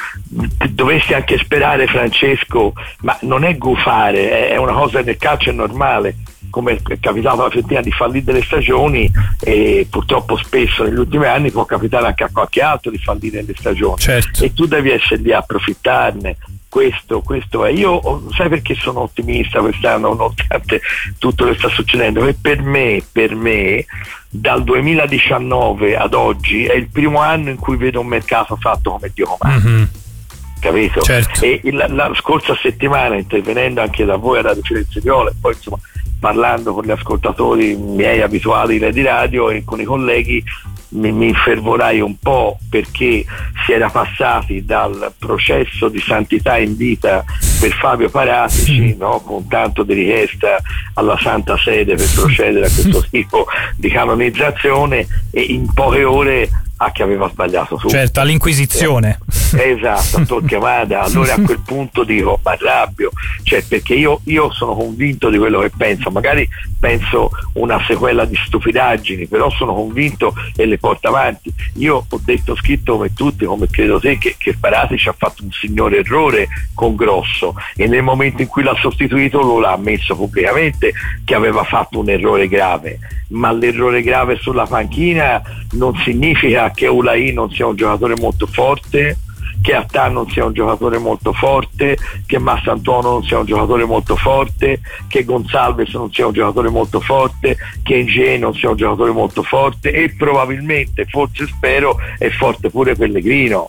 dovresti anche sperare, Francesco, ma non è gufare, è una cosa nel calcio, è normale, come è capitato alla Fiorentina di fallire delle stagioni, e purtroppo spesso negli ultimi anni può capitare anche a qualche altro di fallire delle stagioni, certo. E tu devi essere lì a approfittarne. Questo, questo è. Io sai perché sono ottimista quest'anno, nonostante tutto che sta succedendo, che per me, per me dal duemiladiciannove ad oggi è il primo anno in cui vedo un mercato fatto come Dio comanda. Mm-hmm. Capito? Certo. E la, la scorsa settimana, intervenendo anche da voi a Radio Firenze Viola, e poi insomma parlando con gli ascoltatori miei abituali di radio e con i colleghi, mi, mi infervorai un po', perché si era passati dal processo di santità in vita per Fabio Paratici, no? Con tanto di richiesta alla Santa Sede per procedere a questo tipo di canonizzazione, e in poche ore a che aveva sbagliato tutto. Certo, all'Inquisizione. Eh, esatto, a chiamata. Allora a quel punto dico, ma arrabbio, cioè, perché io, io sono convinto di quello che penso, magari penso una sequela di stupidaggini, però sono convinto e le porto avanti. Io ho detto, scritto come tutti, come credo te, che, che Paratici ha fatto un signore errore con Grosso, e nel momento in cui l'ha sostituito lo l'ha ammesso pubblicamente che aveva fatto un errore grave, ma l'errore grave sulla panchina non significa che Ulai non sia un giocatore molto forte, che Attà non sia un giocatore molto forte, che Massantuono non sia un giocatore molto forte, che Gonzalez non sia un giocatore molto forte, che N G A non sia un giocatore molto forte, e probabilmente, forse spero, è forte pure Pellegrino.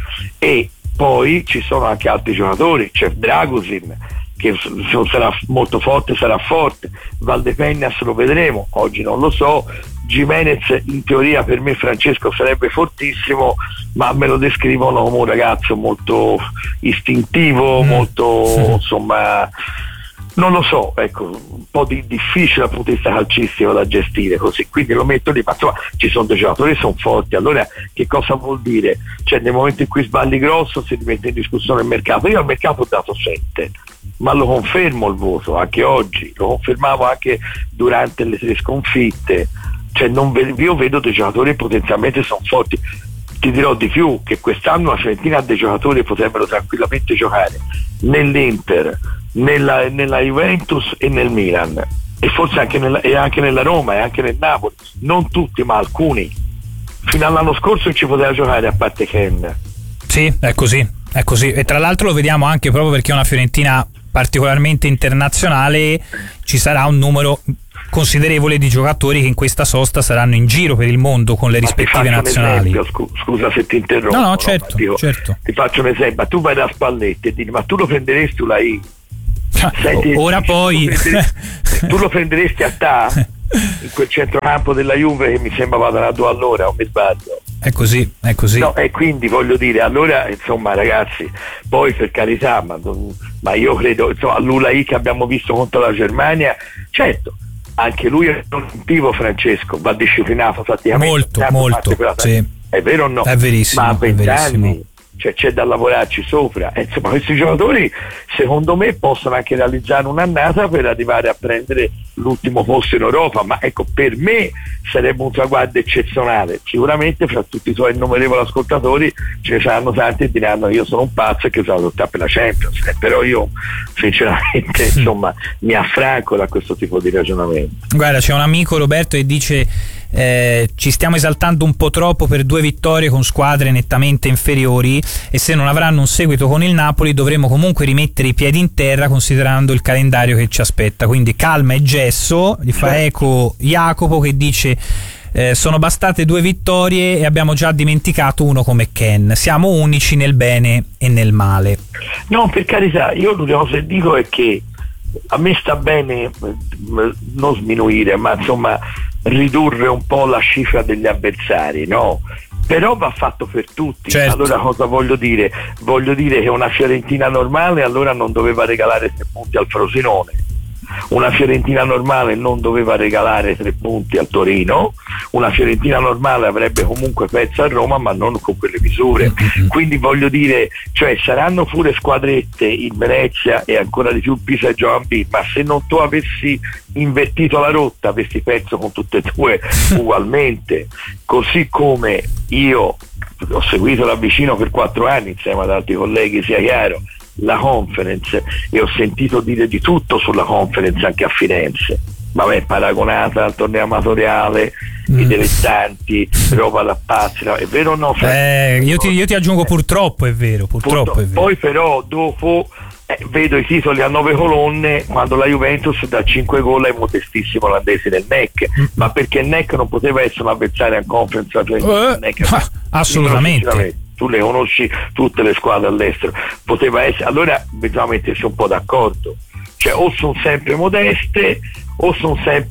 E poi ci sono anche altri giocatori, c'è Dragusin che se sarà molto forte sarà forte, Valdepeñas lo vedremo, oggi non lo so, Gimenez in teoria per me, Francesco, sarebbe fortissimo, ma me lo descrivono come un ragazzo molto istintivo, mm. molto insomma, non lo so, ecco, un po' di difficile dal punto di vista calcistico da gestire così, quindi lo metto lì, ma insomma ci sono dei giocatori che sono forti. Allora che cosa vuol dire? Cioè nel momento in cui sbagli Grosso si rimette in discussione il mercato. Io al mercato ho dato sette, ma lo confermo il voto anche oggi, lo confermavo anche durante le tre sconfitte, cioè non ve- io vedo dei giocatori che potenzialmente sono forti. Ti dirò di più, che quest'anno la Fiorentina ha dei giocatori che potrebbero tranquillamente giocare nell'Inter, nella, nella Juventus e nel Milan, e forse anche nella, e anche nella Roma e anche nel Napoli, non tutti ma alcuni. Fino all'anno scorso ci poteva giocare, a parte Ken. Sì, è così, è così, e tra l'altro lo vediamo anche proprio perché è una Fiorentina particolarmente internazionale, ci sarà un numero considerevole di giocatori che in questa sosta saranno in giro per il mondo con le ma rispettive nazionali. Esempio, scusa se ti interrompo. No, no, certo, no, dico, certo. Ti faccio un esempio, tu vai da Spalletti e dici, ma tu lo prenderesti Ulai? Senti, ora dici, poi tu, prenderesti, tu lo prenderesti a Attà in quel centrocampo della Juve che mi sembra vadano a due all'ora, o mi sbaglio? È così, è così. No, e quindi voglio dire, allora insomma ragazzi, poi per carità, ma, ma io credo, insomma, l'Ulai che abbiamo visto contro la Germania, certo, anche lui è un motivo, Francesco, va disciplinato praticamente molto, molto, sì. È vero o no? È verissimo, ma a vent'anni anni, cioè c'è da lavorarci sopra, e insomma questi giocatori secondo me possono anche realizzare un'annata per arrivare a prendere l'ultimo posto in Europa, ma ecco, per me sarebbe un traguardo eccezionale. Sicuramente fra tutti i tuoi innumerevoli ascoltatori ce ne saranno tanti e diranno io sono un pazzo e che sono lottare per la Champions, eh, però io sinceramente insomma mi affranco da questo tipo di ragionamento. Guarda, c'è un amico, Roberto, che dice Eh, ci stiamo esaltando un po' troppo per due vittorie con squadre nettamente inferiori, e se non avranno un seguito con il Napoli dovremo comunque rimettere i piedi in terra considerando il calendario che ci aspetta. Quindi calma e gesso. Gli fa eco Jacopo che dice eh, sono bastate due vittorie e abbiamo già dimenticato uno come Ken, siamo unici nel bene e nel male. No, per carità, io l'unica cosa che dico è che a me sta bene non sminuire, ma insomma ridurre un po' la cifra degli avversari, no? Però va fatto per tutti. Certo. Allora cosa voglio dire? Voglio dire che una Fiorentina normale allora non doveva regalare tre punti al Frosinone, una Fiorentina normale non doveva regalare tre punti al Torino, una Fiorentina normale avrebbe comunque perso a Roma, ma non con quelle misure. Mm-hmm. Quindi voglio dire, cioè saranno pure squadrette in Venezia e ancora di più Pisa e Giovan B, ma se non tu avessi invertito la rotta avessi perso con tutte e due ugualmente. Così come io ho seguito da vicino per quattro anni insieme ad altri colleghi, sia chiaro, la Conference, e ho sentito dire di tutto sulla Conference anche a Firenze, vabbè, paragonata al torneo amatoriale, mm. i dilettanti, roba da pazzi, è vero o no? Eh, io, ti, io ti aggiungo purtroppo è vero, purtroppo, purtroppo è vero. Poi però dopo eh, vedo i titoli a nove colonne quando la Juventus dà cinque gol ai modestissimi olandesi del N E C, mm. ma perché il N E C non poteva essere un avversario in Conference, cioè eh, N E C, ah, assolutamente. Tu le conosci tutte le squadre all'estero, poteva essere, allora bisogna mettersi un po' d'accordo, cioè o sono sempre modeste o sono sempre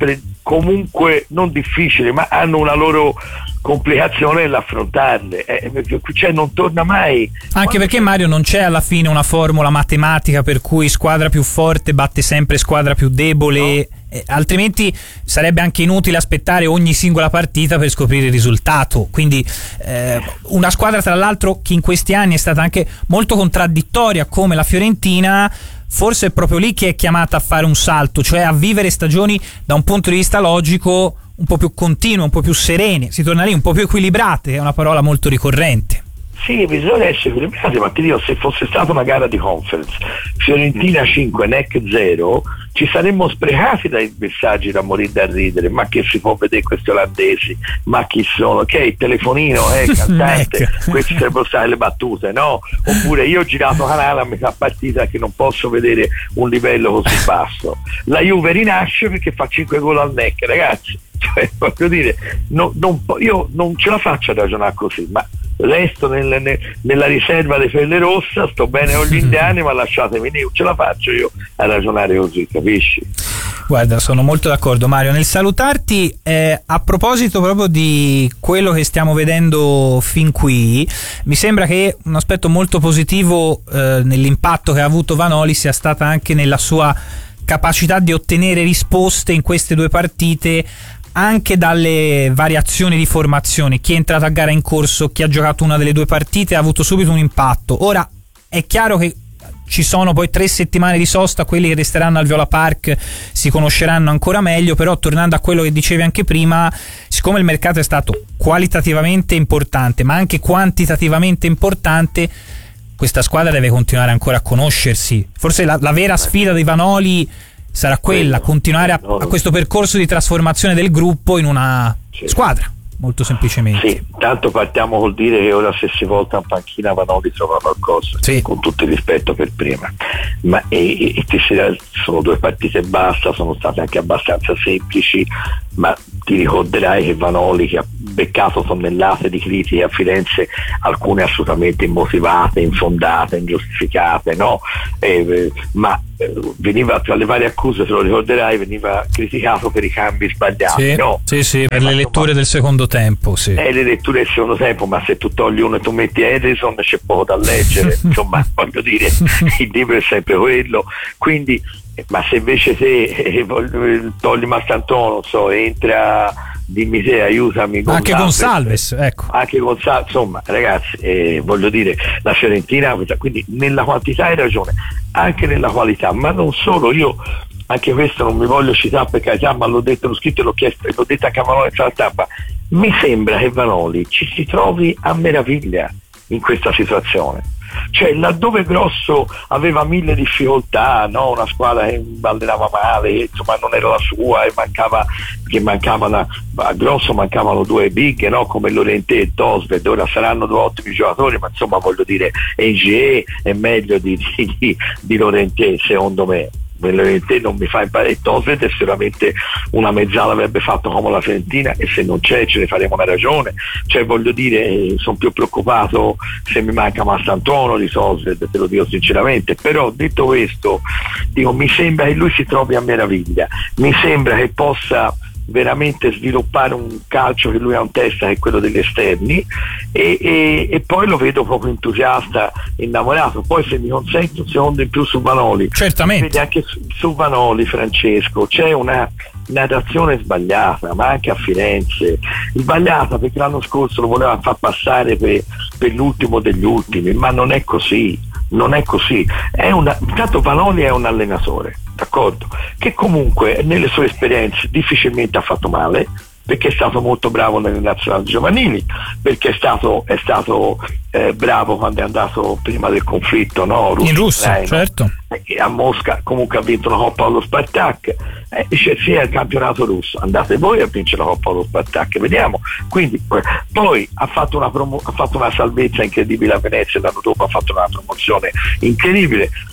comunque non difficili, ma hanno una loro complicazione nell'affrontarle, eh, cioè non torna mai. Anche perché, Mario, non c'è alla fine una formula matematica per cui squadra più forte batte sempre squadra più debole, no. eh, altrimenti sarebbe anche inutile aspettare ogni singola partita per scoprire il risultato. Quindi eh, una squadra, tra l'altro, che in questi anni è stata anche molto contraddittoria come la Fiorentina, forse è proprio lì che è chiamata a fare un salto, cioè a vivere stagioni da un punto di vista logico un po' più continue, un po' più serene, si torna lì un po' più equilibrate, è una parola molto ricorrente. Sì, bisogna essere equilibrati, ma ti dico, se fosse stata una gara di conference, Fiorentina cinque, N E C zero, ci saremmo sprecati dai messaggi da morire da ridere, ma che si può vedere questi olandesi, ma chi sono, che è il telefonino, eh, cantante, queste sarebbero state le battute, no? Oppure io ho girato canale a metà partita che non posso vedere un livello così basso. La Juve rinasce perché fa cinque gol al N E C, ragazzi, cioè, voglio dire, no, non, io non ce la faccio a ragionare così, ma resto nel, nel, nella riserva dei Pelle Rossa, sto bene con gli indiani, ma lasciatemi lì, ce la faccio io a ragionare così, capisci? Guarda, sono molto d'accordo, Mario. Nel salutarti, eh, a proposito proprio di quello che stiamo vedendo fin qui, mi sembra che un aspetto molto positivo eh, nell'impatto che ha avuto Vanoli sia stata anche nella sua capacità di ottenere risposte in queste due partite anche dalle variazioni di formazione. Chi è entrato a gara in corso, chi ha giocato una delle due partite ha avuto subito un impatto. Ora è chiaro che ci sono poi tre settimane di sosta, quelli che resteranno al Viola Park si conosceranno ancora meglio, però tornando a quello che dicevi anche prima, siccome il mercato è stato qualitativamente importante ma anche quantitativamente importante, questa squadra deve continuare ancora a conoscersi. Forse la, la vera sfida di Vanoli sarà quella, continuare a, a questo percorso di trasformazione del gruppo in una sì. squadra, molto semplicemente. Sì, tanto partiamo col dire che ora se si volta in panchina Vanoli trova qualcosa, sì. con tutto il rispetto per prima, ma e, e, e sono due partite e basta, sono state anche abbastanza semplici, ma ti ricorderai che Vanoli, che ha beccato tonnellate di critiche a Firenze, alcune assolutamente immotivate, infondate, ingiustificate, no? Eh, ma eh, veniva, tra le varie accuse, te lo ricorderai, veniva criticato per i cambi sbagliati, sì, no? Sì, sì, per eh, le letture ma, del secondo tempo, sì. Eh, le letture del secondo tempo, ma se tu togli uno e tu metti Ederson c'è poco da leggere, insomma, voglio dire, il libro è sempre quello, quindi ma se invece te eh, togli Mastantuono, so, entra, dimmi te, aiutami con anche Gonsalves, ecco, anche Gonsalves, insomma ragazzi, eh, voglio dire, la Fiorentina, quindi nella quantità hai ragione, anche nella qualità, ma non solo. Io anche questo non mi voglio citare per carità, ma l'ho detto, l'ho scritto e l'ho chiesto, l'ho detto anche a Vanoli alla stampa, mi sembra che Vanoli ci si trovi a meraviglia in questa situazione. Cioè, laddove Grosso aveva mille difficoltà, no? Una squadra che allenava male, che, insomma, non era la sua, e mancava, che mancavano a Grosso mancavano due big, no? Come Llorente e Tosved. Ora saranno due ottimi giocatori, ma insomma voglio dire, Engie è meglio di, di, di Llorente, secondo me. Llorente non mi fa imparare, Tosved è sicuramente una mezzala, avrebbe fatto come la Fiorentina, e se non c'è ce ne faremo una ragione. Cioè, voglio dire, sono più preoccupato se mi manca Mastantuono di Tosved, te lo dico sinceramente. Però detto questo, dico, mi sembra che lui si trovi a meraviglia, mi sembra che possa veramente sviluppare un calcio che lui ha in testa, che è quello degli esterni, e, e, e poi lo vedo proprio entusiasta, innamorato. Poi, se mi consenti un secondo in più su Vanoli, certamente, vedi, anche su, su Vanoli, Francesco, c'è una narrazione sbagliata, ma anche a Firenze sbagliata, perché l'anno scorso lo voleva far passare per, per l'ultimo degli ultimi, ma non è così, non è così. È una, intanto Vanoli è un allenatore, d'accordo, che comunque nelle sue esperienze difficilmente ha fatto male, perché è stato molto bravo nelle nazionali giovanili, perché è stato, è stato eh, bravo quando è andato prima del conflitto, no? in Russia, certo, eh, a Mosca comunque ha vinto una Coppa allo Spartak, eh, dice sì, è il campionato russo, andate voi a vincere la Coppa allo Spartak, vediamo. Quindi poi ha fatto una, promo- ha fatto una salvezza incredibile a Venezia, l'anno dopo ha fatto una promozione incredibile.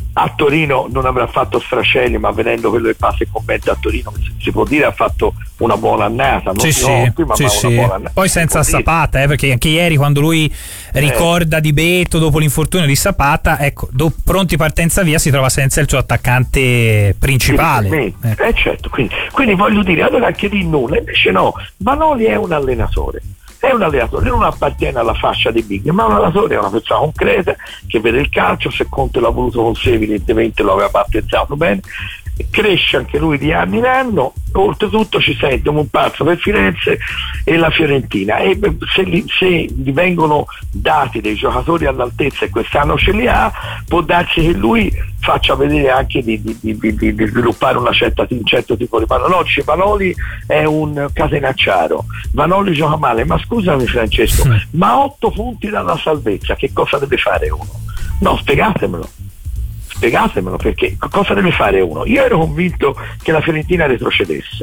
a Torino non avrà fatto strascelli, ma vedendo quello che passa e commenta a Torino, si può dire ha fatto una buona annata, non sì, sì, ottima, sì, ma sì. una buona annata. Poi senza Zapata, eh, perché anche ieri quando lui ricorda eh. Di Beto dopo l'infortunio di Zapata, ecco, do, pronti partenza via, si trova senza il suo attaccante principale. Eh. Eh, certo, quindi, quindi voglio dire, allora anche di nulla, invece no, Vanoli è un allenatore. È un allenatore, non appartiene alla fascia dei big, ma un allenatore è una persona concreta che vede il calcio. Se Conte l'ha voluto con sé, evidentemente lo aveva battezzato bene, cresce anche lui di anno in anno. Oltretutto ci sente un pazzo per Firenze e la Fiorentina, e se gli, se gli vengono dati dei giocatori all'altezza, e quest'anno ce li ha, può darsi che lui faccia vedere anche di, di, di, di, di sviluppare una certa, un certo tipo di Vanoli. No, dice Vanoli è un catenacciaro, Vanoli gioca male, ma scusami Francesco, sì. ma otto punti dalla salvezza, che cosa deve fare uno? No, spiegatemelo spiegatemelo perché cosa deve fare uno? Io ero convinto che la Fiorentina retrocedesse,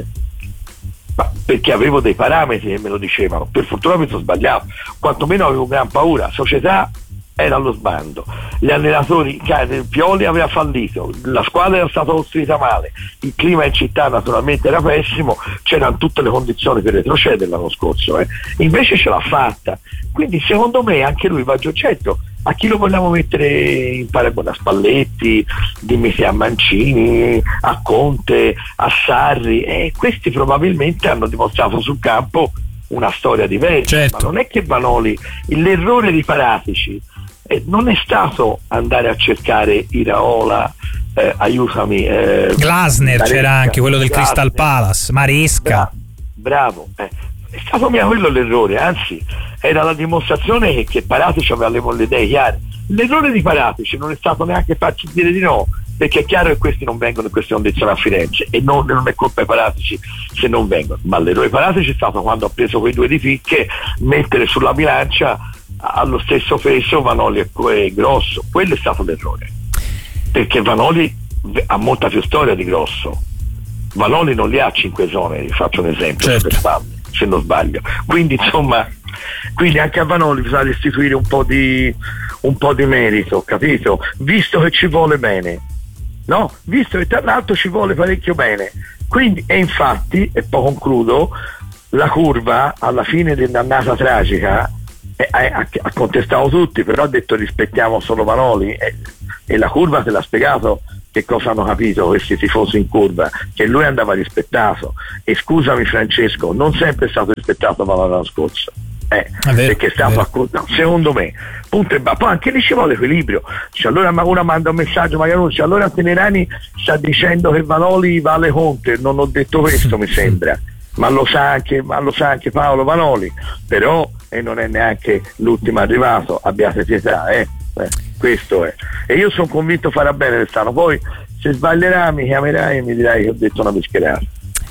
ma perché avevo dei parametri che me lo dicevano. Per fortuna mi sono sbagliato, quantomeno avevo gran paura. La società era allo sbando, gli allenatori, Pioli aveva fallito, la squadra era stata costruita male, il clima in città naturalmente era pessimo, c'erano tutte le condizioni per retrocedere l'anno scorso, eh. invece ce l'ha fatta. Quindi secondo me anche lui va giocetto. A chi lo vogliamo mettere in paragone? A Spalletti, dimmi a Mancini, a Conte, a Sarri, e questi probabilmente hanno dimostrato sul campo una storia diversa. Certo. Ma non è che Vanoli, l'errore di Paratici eh, non è stato andare a cercare Iraola, eh, aiutami, eh, Glasner, Maresca, c'era anche quello del Glasner, Crystal Palace, Maresca. Bravo, bravo eh. È stato mio quello l'errore, anzi era la dimostrazione che, che Paratici aveva le idee chiare. L'errore di Paratici non è stato neanche farci dire di no, perché è chiaro che questi non vengono in queste condizioni a Firenze, e non, non è colpa di Paratici se non vengono, ma l'errore di Paratici è stato quando ha preso quei due di picche, mettere sulla bilancia allo stesso peso Vanoli e Grosso. Quello è stato l'errore, perché Vanoli ha molta più storia di Grosso. Vanoli non li ha cinque zone, vi faccio un esempio, certo. per spalle, se non sbaglio. Quindi insomma, quindi anche a Vanoli bisogna restituire un po' di un po' di merito, capito? Visto che ci vuole bene, no? Visto che tra l'altro ci vuole parecchio bene. Quindi, e infatti, e poi concludo, la curva alla fine dell'annata tragica eh, ha, ha contestato tutti, però ha detto rispettiamo solo Vanoli, e, e la curva te l'ha spiegato che cosa hanno capito questi tifosi in curva, che lui andava rispettato. E scusami Francesco, non sempre è stato rispettato Vanoli l'anno scorso, eh, vero, perché è stato acc- no, secondo me punto e ba- poi anche lì ci vuole equilibrio. Cioè, allora una manda un messaggio magari, cioè, allora Tenerani sta dicendo che Vanoli vale Conte. Non ho detto questo, mi sembra, ma lo sa anche, ma lo sa anche Paolo Vanoli, però e non è neanche l'ultimo arrivato, abbiate pietà, eh. Eh, questo è, e io sono convinto farà bene quest'anno. Poi se sbaglierà mi chiamerai e mi dirai che ho detto una pescherata.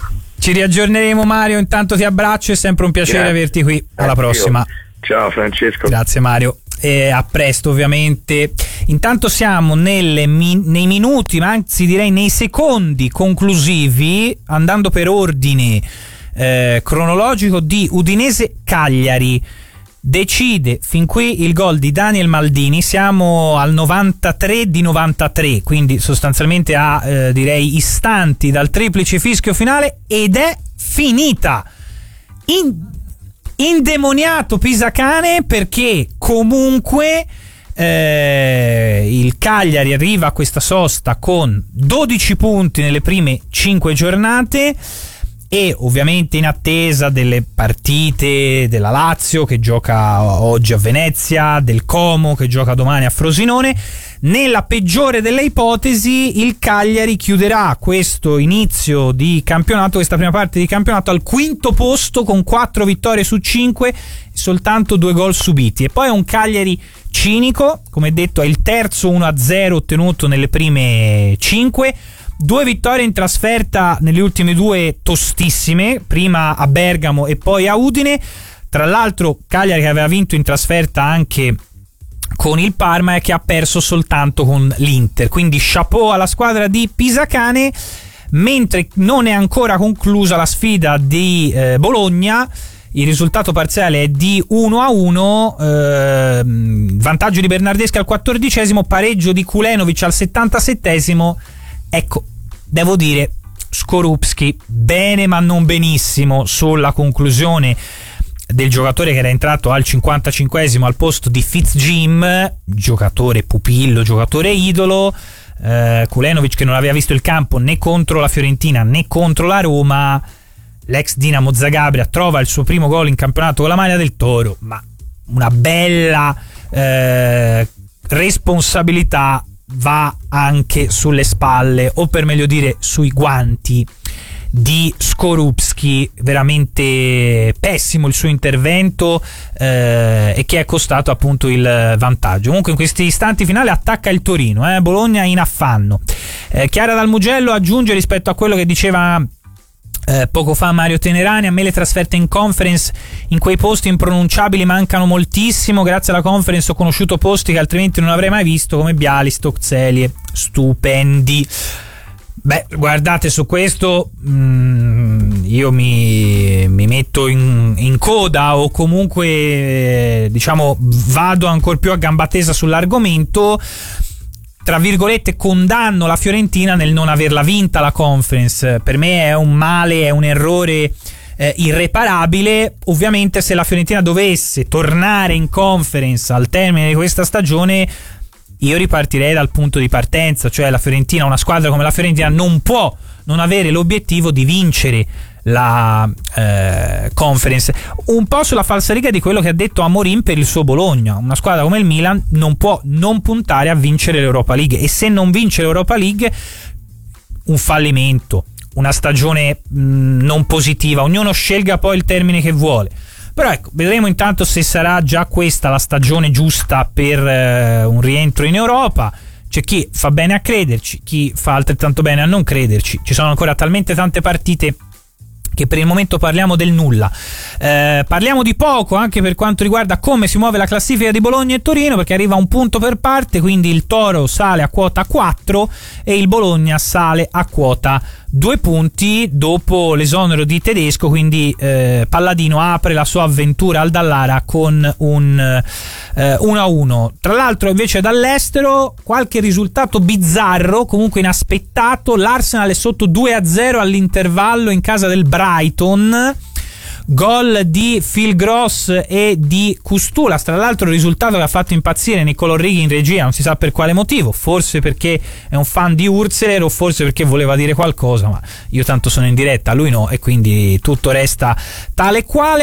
Ci riaggiorneremo, Mario, intanto ti abbraccio, è sempre un piacere Grazie. averti qui. Alla Anch'io. prossima. Ciao Francesco. Grazie Mario, e a presto ovviamente. Intanto siamo nelle mi- nei minuti, ma anzi direi nei secondi conclusivi, andando per ordine eh, cronologico, di Udinese Cagliari. Decide fin qui il gol di Daniel Maldini, siamo al novantatré di novantatré, quindi sostanzialmente a eh, direi istanti dal triplice fischio finale, ed è finita. In, indemoniato Pisacane, perché comunque eh, il Cagliari arriva a questa sosta con dodici punti nelle prime cinque giornate, e ovviamente in attesa delle partite della Lazio che gioca oggi a Venezia, del Como che gioca domani a Frosinone. Nella peggiore delle ipotesi il Cagliari chiuderà questo inizio di campionato, questa prima parte di campionato, al quinto posto con quattro vittorie su cinque, soltanto due gol subiti. E poi è un Cagliari cinico, come detto, è il terzo uno a zero ottenuto nelle prime cinque. Due vittorie in trasferta nelle ultime due tostissime, prima a Bergamo e poi a Udine. Tra l'altro Cagliari che aveva vinto in trasferta anche con il Parma e che ha perso soltanto con l'Inter. Quindi chapeau alla squadra di Pisacane, mentre non è ancora conclusa la sfida di eh, Bologna, il risultato parziale è di uno a uno, eh, vantaggio di Bernardeschi al quattordicesimo, pareggio di Kulenovic al settantasettesimo. Ecco, devo dire, Skorupski bene ma non benissimo sulla conclusione del giocatore che era entrato al cinquantacinquesimo al posto di Fitzjim, giocatore pupillo, giocatore idolo. eh, Kulenovic che non aveva visto il campo né contro la Fiorentina né contro la Roma. L'ex Dinamo Zagabria trova il suo primo gol in campionato con la maglia del Toro, ma una bella eh, responsabilità va anche sulle spalle, o per meglio dire sui guanti, di Skorupski. Veramente pessimo il suo intervento, eh, e che è costato appunto il vantaggio. Comunque in questi istanti finali attacca il Torino, eh? Bologna in affanno. eh, Chiara Dal Mugello aggiunge rispetto a quello che diceva Eh, poco fa Mario Tenerani: a me le trasferte in conference in quei posti impronunciabili mancano moltissimo. Grazie alla conference ho conosciuto posti che altrimenti non avrei mai visto, come Bialystok, Zelie, stupendi. Beh, guardate, su questo mh, io mi, mi metto in, in coda, o comunque eh, diciamo vado ancora più a gamba tesa sull'argomento. Tra virgolette condanno la Fiorentina nel non averla vinta la conference. Per me è un male, è un errore eh, irreparabile. Ovviamente se la Fiorentina dovesse tornare in conference al termine di questa stagione, io ripartirei dal punto di partenza, cioè la Fiorentina, una squadra come la Fiorentina non può non avere l'obiettivo di vincere la eh, conference, un po' sulla falsariga di quello che ha detto Amorim per il suo Bologna. Una squadra come il Milan non può non puntare a vincere l'Europa League, e se non vince l'Europa League un fallimento, una stagione mh, non positiva. Ognuno scelga poi il termine che vuole, però ecco, vedremo intanto se sarà già questa la stagione giusta per eh, un rientro in Europa. C'è chi fa bene a crederci, chi fa altrettanto bene a non crederci. Ci sono ancora talmente tante partite che per il momento parliamo del nulla. Eh, parliamo di poco anche per quanto riguarda come si muove la classifica di Bologna e Torino, perché arriva un punto per parte, quindi il Toro sale a quota quattro e il Bologna sale a quota due punti dopo l'esonero di Tedesco, quindi eh, Palladino apre la sua avventura al Dallara con un eh, uno a uno. Tra l'altro invece dall'estero qualche risultato bizzarro, comunque inaspettato. L'Arsenal è sotto due a zero all'intervallo in casa del Brighton, gol di Phil Gross e di Kustulas. Tra l'altro il risultato che ha fatto impazzire Niccolò Righi in regia, non si sa per quale motivo, forse perché è un fan di Urzeler o forse perché voleva dire qualcosa, ma io tanto sono in diretta, lui no, e quindi tutto resta tale quale.